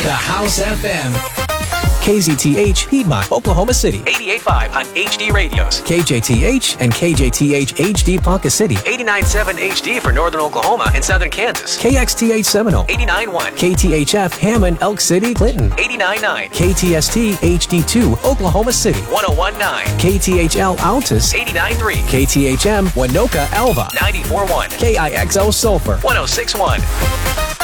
The House FM. KZTH, Piedmont, Oklahoma City. 88.5 on HD radios. KJTH and KJTH HD Ponca City. 89.7 HD for Northern Oklahoma and Southern Kansas. KXTH Seminole. 89.1. KTHF Hammond, Elk City, Clinton. 89.9. KTST HD2, Oklahoma City. 101.9. KTHL Altus. 89.3. KTHM Winoka, Alva. 94.1. KIXO Sulphur. 106.1.